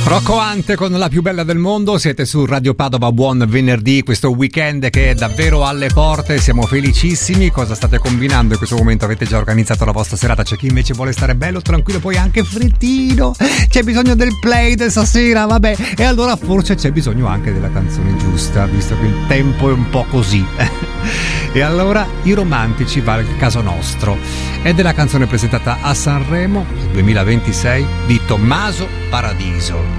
Rocco Hunt con La più bella del mondo, siete su Radio Padova, buon venerdì, questo weekend che è davvero alle porte, siamo felicissimi. Cosa state combinando in questo momento? Avete già organizzato la vostra serata? C'è chi invece vuole stare bello, tranquillo, poi anche freddino, c'è bisogno del play di stasera, vabbè, e allora forse c'è bisogno anche della canzone giusta, visto che il tempo è un po' così. E allora i romantici, va il caso nostro, è della canzone presentata a Sanremo 2026 di Tommaso Paradiso.